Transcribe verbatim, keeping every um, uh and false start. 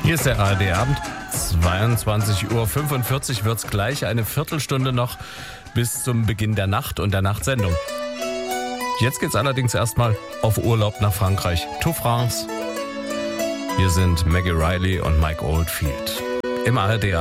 Hier ist der A R D-Abend. zweiundzwanzig Uhr fünfundvierzig wird es gleich. Eine Viertelstunde noch bis zum Beginn der Nacht und der Nachtsendung. Jetzt geht's allerdings erstmal auf Urlaub nach Frankreich. To France. Hier sind Maggie Riley und Mike Oldfield. Im A R D